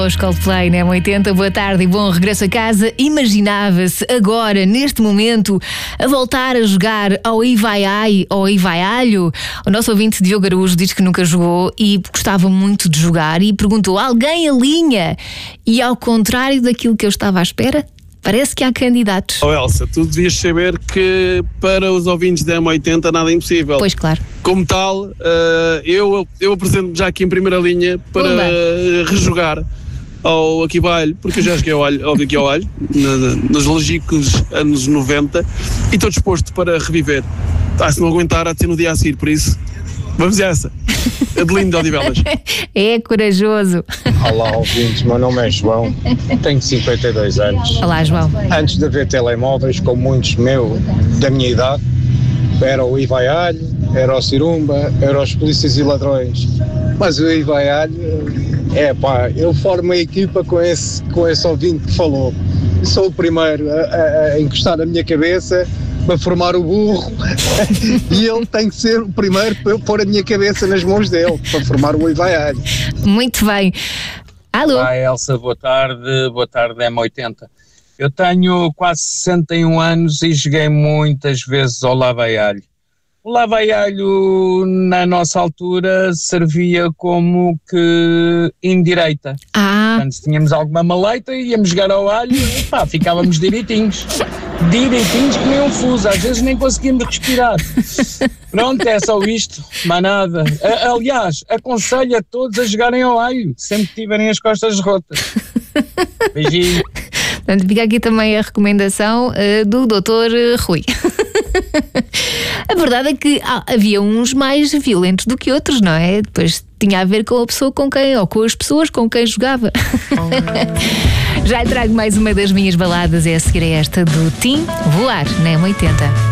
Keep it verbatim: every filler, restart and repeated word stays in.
Os Coldplay na M oitenta, boa tarde e bom regresso a casa. Imaginava-se agora, neste momento, a voltar a jogar ao Ivaiai ou Ivaialho? O nosso ouvinte Diogo Araújo diz que nunca jogou e gostava muito de jogar e perguntou: alguém alinha? E ao contrário daquilo que eu estava à espera, parece que há candidatos. Oh Elsa, tu devias saber que para os ouvintes da M oitenta nada é impossível. Pois claro. Como tal, uh, eu, eu apresento-me já aqui em primeira linha para uh, rejogar ao Aqui Vai, porque eu já joguei ao, alho, ao Aqui ao Alho, na, na, nos legítimos anos noventa, e estou disposto para reviver. Tá, se não aguentar, há de ser no dia a seguir, por isso, vamos a essa. Adelino de Odivelas. É corajoso. Olá, ouvintes, meu nome é João, tenho cinquenta e dois anos. Olá, João. Antes de haver telemóveis, como muitos meus da minha idade, era o Ivaialho, era o Cirumba, era os Polícias e Ladrões. Mas o Ivaialho, é pá, eu formo a equipa com esse, com esse ouvinte que falou. Sou o primeiro a, a, a encostar a minha cabeça para formar o burro e ele tem que ser o primeiro para eu pôr a minha cabeça nas mãos dele, para formar o Ivaialho. Muito bem. Alô? Olá, Elsa, boa tarde, boa tarde M oitenta. Eu tenho quase sessenta e um anos e joguei muitas vezes ao Lavaialho. O Lavaialho, na nossa altura, servia como que indireita. Ah. Portanto, se tínhamos alguma maleita, íamos jogar ao alho e pá, ficávamos direitinhos. Direitinhos que nem um fuso, às vezes nem conseguimos respirar. Pronto, é só isto, mais nada. A, aliás, aconselho a todos a jogarem ao alho, sempre que tiverem as costas rotas. Beijinho. Portanto, fica aqui também a recomendação uh, do doutor Rui. A verdade é que ah, havia uns mais violentos do que outros, não é? Depois tinha a ver com a pessoa com quem, ou com as pessoas com quem jogava. Já trago mais uma das minhas baladas, é a seguir a esta do Tim, Voar, na M oitenta.